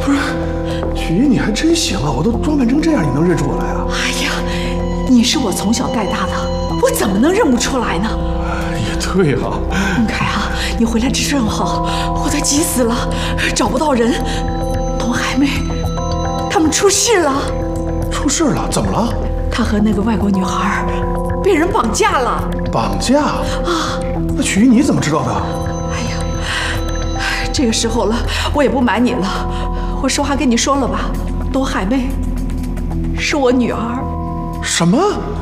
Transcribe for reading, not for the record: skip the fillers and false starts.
不是，曲姨你还真行啊！我都装扮成这样，你能认出我来啊？ 哎呀，你是我从小带大的，我怎么能认不出来呢？ 也对哈。 孟凯啊，你回来正好，我都急死了，找不到人。东海妹，他们出事了。 出事了？怎么了？ 他和那个外国女孩被人绑架了。 绑架？啊？那曲姨你怎么知道的？ 哎呀，这个时候了，我也不瞒你了，我实话跟你说了吧，东海妹是我女儿。 什么？